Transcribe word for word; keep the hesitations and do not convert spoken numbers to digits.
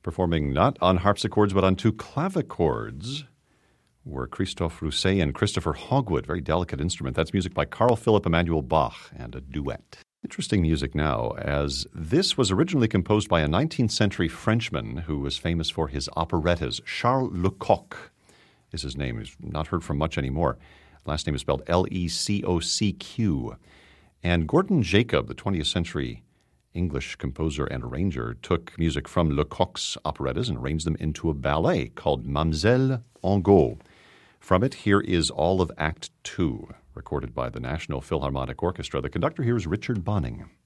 Performing not on harpsichords but on two clavichords were Christophe Rousset and Christopher Hogwood. Very delicate instrument. That's music by Carl Philipp Emanuel Bach and a duet. Interesting music now, as this was originally composed by a nineteenth century Frenchman who was famous for his operettas. Charles Lecoq is his name. He's not heard from much anymore. Last name is spelled L E C O C Q. And Gordon Jacob, the twentieth century English composer and arranger, took music from Lecoq's operettas and arranged them into a ballet called Mamselle Angot. From it, here is all of Act Two, recorded by the National Philharmonic Orchestra. The conductor here is Richard Bonning.